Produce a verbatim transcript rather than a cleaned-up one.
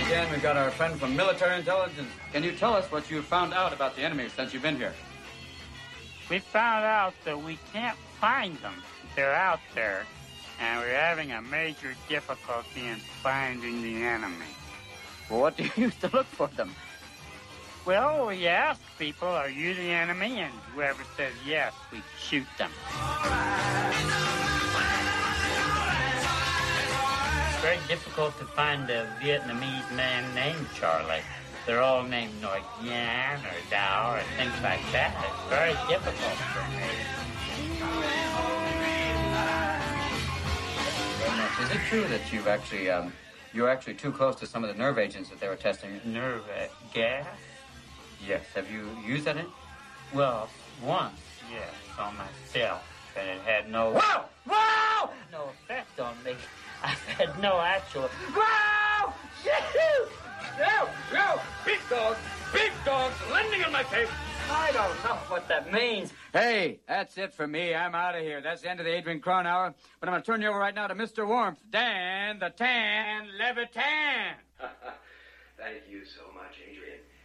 again, we've got our friend from military intelligence. Can you tell us what you've found out about the enemy since you've been here? We found out that we can't find them. They're out there, and we're having a major difficulty in finding the enemy. Well, what do you use to look for them? Well, we ask people, are you the enemy? And whoever says yes, we shoot them. It's very difficult to find a Vietnamese man named Charlie. They're all named Nguyen or Dao or things like that. It's very difficult for me. Very much. Is it true that you've actually, um, you're actually too close to some of the nerve agents that they were testing? Nerve uh, gas? Yes. Have you used that in? Well, once, yes, on myself. But it had no... Whoa! Whoa! No effect on me. I had no actual... Whoa! No! No! Big dogs! Big dogs landing on my face! I don't know what that means. Hey, that's it for me. I'm out of here. That's the end of the Adrian Cron Hour. But I'm going to turn you over right now to Mister Warmth, Dan the Tan Levitan. Thank you so much, Adrian.